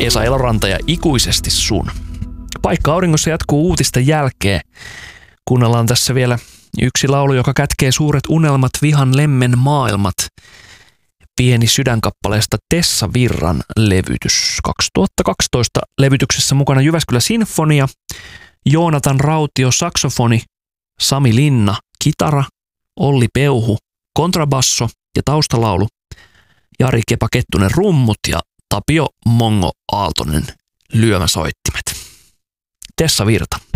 Esa Eloranta ja Ikuisesti sun. Paikka auringossa jatkuu uutisten jälkeen. Kuunnellaan tässä vielä yksi laulu, joka kätkee suuret unelmat, vihan lemmen maailmat. Pieni sydänkappaleesta Tessa Virran levytys. 2012 levytyksessä mukana Jyväskylä Sinfonia, Joonatan Rautio saksofoni, Sami Linna kitara, Olli Peuhu kontrabasso ja taustalaulu, Jari Kepa Kettunen rummut ja Tapio Mongo Aaltonen lyömäsoittimet. Tessa Virta.